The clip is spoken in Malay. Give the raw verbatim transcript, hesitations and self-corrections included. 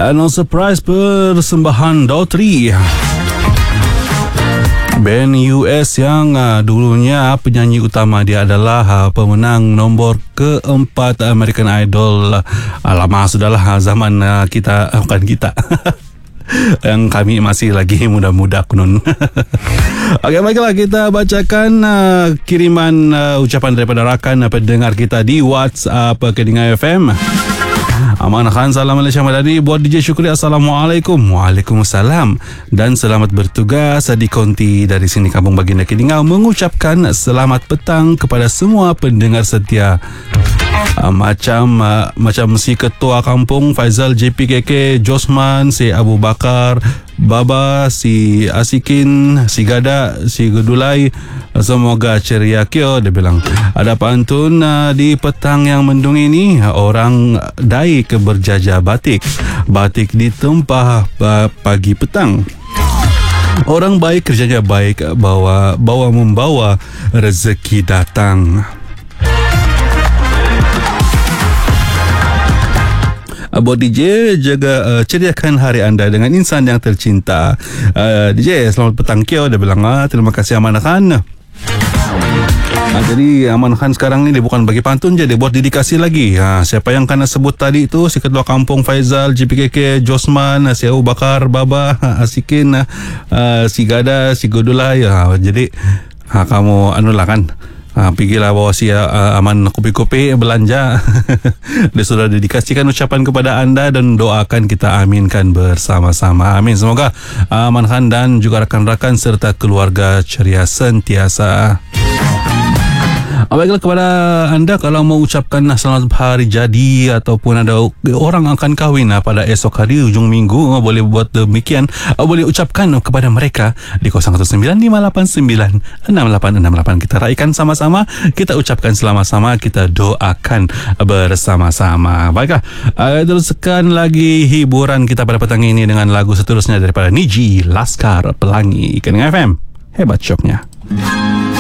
No Surprise persembahan Daughtry, band U S yang uh, dulunya penyanyi utama dia adalah uh, pemenang nombor keempat American Idol. Uh, lama sudahlah uh, zaman uh, kita, uh, bukan kita yang kami masih lagi muda-muda kunun. Okey, baiklah, kita bacakan uh, kiriman uh, ucapan daripada rakan uh, pendengar kita di WhatsApp Kedingau F M. Aman Khan, salam Malaysia Madani. Buat D J Syukri, Assalamualaikum. Waalaikumsalam. Dan selamat bertugas di Konti dari sini Kampung Baginda Kedingau mengucapkan selamat petang kepada semua pendengar setia. Uh, macam uh, macam si Ketua Kampung Faizal J P K K, Josman, si Abu Bakar, Baba, si Asikin, si Gada, si Gudulai, semoga ceria kyo. Dia bilang ada pantun uh, di petang yang mendung ini, orang daik berjajah batik, batik ditempah uh, pagi petang. Orang baik kerjanya baik, bawa bawa membawa rezeki datang. Buat D J, jaga uh, ceriakan hari anda dengan insan yang tercinta. uh, D J, selamat petang kyo. Dia bilang, ah, terima kasih Aman Khan. Ha, jadi Aman Khan sekarang ni dia bukan bagi pantun je, dia buat dedikasi lagi. Ha, siapa yang kena sebut tadi tu, si Ketua Kampung Faizal J P K K, Josman, si Abu Bakar, Baba, Asikin, uh, si Gada, si Gudulai. Ha, jadi ha, kamu anulah kan, Ha, pergilah bawa si uh, Aman kopi-kopi belanja. Dia sudah dedikasikan ucapan kepada anda dan doakan kita aminkan bersama-sama. Amin. Semoga uh, Aman Khan dan juga rakan-rakan serta keluarga ceria sentiasa. Baiklah, kepada anda kalau mau ucapkan selamat hari jadi ataupun ada orang akan kahwin pada esok hari hujung minggu, boleh buat demikian. Boleh ucapkan kepada mereka di kosong satu sembilan lima lapan sembilan enam lapan enam lapan. Kita raikan sama-sama, kita ucapkan sama-sama, kita doakan bersama-sama. Baiklah, teruskan lagi hiburan kita pada petang ini dengan lagu seterusnya daripada Niji Laskar Pelangi. Kedingau F M, hebat syoknya.